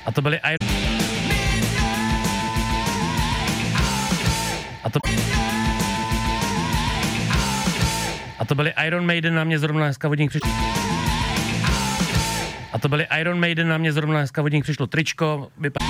A to byly A to byli Iron Maiden, na mě zrovna dneska vodník přišlo. A to byli Iron Maiden, na mě zrovna dneska vodník přišlo tričko.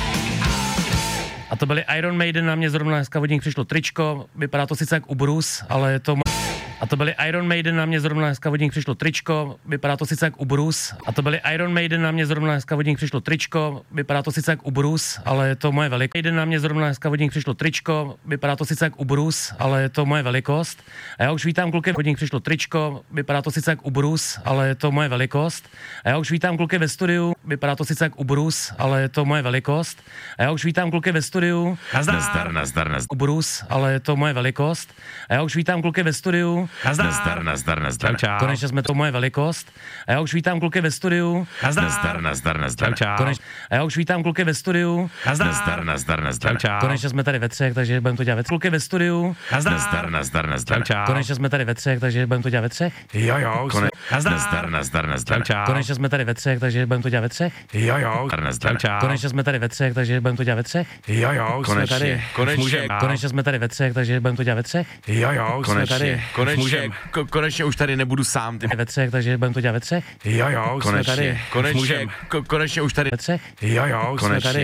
A to byli Iron Maiden, na mě zrovna dneska vodník přišlo tričko. Vypadá to sice jak ubrus, ale je to... A to byli Iron Maiden, na mě zrovna dneska vodník přišlo tričko. Vypadá to sice jak ubrus. A to byli Iron Maiden, na mě zrovna dneska vodník přišlo tričko. Vypadá to sice jak ubrus, ale je to moje velikost. Maiden, na mě zrovna dneska vodník přišlo tričko. Vypadá to sice jak ubrus, ale je to moje velikost. A já už vítám kluky, vodník přišlo tričko. Vypadá to sice jak ubrus, ale je to moje velikost. A já už vítám kluky ve studiu. Vypadá to sice jak ubrus, ale je to moje velikost. A já už vítám kluky ve studiu. Nazdar. Ubrus, ale je to moje velikost. A já už vítám kluky ve studiu. Nazdar. Čau. Konečně jsme to moje velikost. A já už vítám kluky ve studiu. Nazdar. Čau. A já už vítám kluky ve studiu. Nazdar. Čau. Konečně jsme tady ve třech, takže budeme to dělat ve třech. Kluky ve studiu. Nazdar. Čau. Konečně jsme tady ve třech, takže budeme to dělat ve třech. Jo. Nazdar. Čau. Konečně jsme tady ve třech, takže budeme to dělat ve třech. Jo. Čau. Konečně jsme tady ve třech, takže budeme to dělat ve třech. Jo. Konečně jsme tady ve třech, takže budeme to dělat ve třech. Jo. Konečně už tady nebudu sám, ty Ve třech, takže budeme to dělat ve třech. Jo. konečně už tady Ve třech. Jo.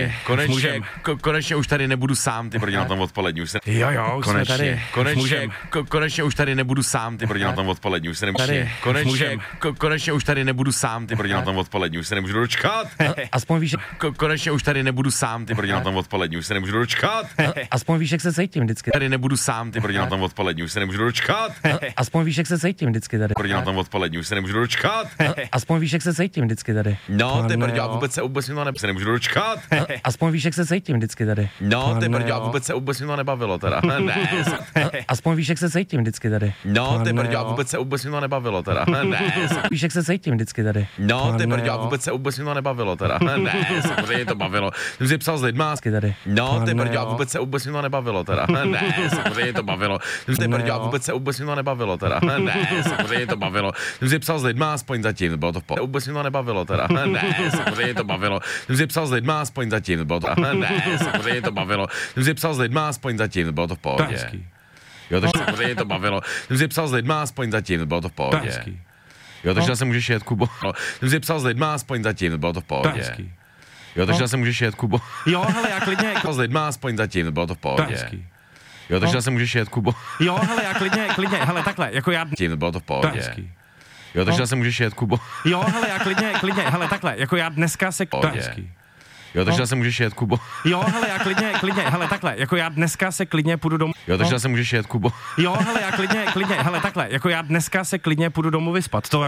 konečně už tady nebudu sám, ty brdi na tom odpolední, už se Jo. konečně už tady nebudu sám, ty brdi na tom odpolední, už se nemůžu konečně už tady nebudu sám, ty brdi na tom odpolední, už se nemůžu dočkat. Aspoň víš, Konečně už tady nebudu sám, ty brdi na tom odpolední, už se nemůžu dočkat. aspoň víš, jak se cítím vždycky. Tady nebudu sám, ty brdi na tom odpolední, už se nemůžu dočkat. Aspoň víš, jak se cítím vždycky tady. Brdi na tom odpolední, už se nemůžu dočkat. Aspoň víš, jak se cítím vždycky tady. No, ty brdi, a vůbec mi to se nemůžu dočkat. Aspoň víš, jak se cítím vždycky tady. No, ty brdi, a vůbec mi to nebavilo teda. Ne. Aspoň víš, jak se cítím vždycky tady. No, ty brdi, a vůbec mi to nebavilo teda. Ne. Víš, jak se cítím vždycky tady. No, ty brdi, a vůbec mi to nebavilo teda. Ne, samozřejmě to bavilo. Jsem si psal s lidma. Tady. No, ty brdi, a vůbec mi to nebavilo teda. Ne, samozřejmě to bavilo. Ty brdi, a vůbec mi to nebavilo teda. Ne, samozřejmě to bavilo. Jsem si psal s lidma, aspoň zatím, bylo to v pohodě. Vůbec mi to nebavilo teda. Ne, samozřejmě to bavilo. Jsem si psal s lidma, aspoň zatím, bylo to. Ne, samozřejmě to bavilo. Jsem si psal s lidma, aspoň zatím, bylo to v pohodě. Jo, takže samozřejmě to bavilo. Jsem si psal s lidma, aspoň zatím, bylo to v pohodě. Jo, takže se můžeš jet, Kubo. Jsem si psal s lidma, aspoň zatím, bylo to v pohodě. Jo, takže se můžeš jet, Kubo. Jo, hele, já klidně. S lidma, aspoň zatím, bylo to v pohodě. Jo, takže se můžeš jet, Kubo. Jo, hele, já klidně, hele, takhle, jako já. Tím bylo to v pohodě. Jo, takže se můžeš jet, Kubo. Jo, hele, já klidně, hele, takhle, jako já dneska se. Jo, takže se můžeš jet, Kubo. Jo, hele, já klidně, hele, takhle, jako já dneska se klidně půjdu domů. Jo, takže se můžeš jet, Kubo. Jo, hele, já klidně, hele, takhle, jako já dneska se klidně půjdu domů vyspat. To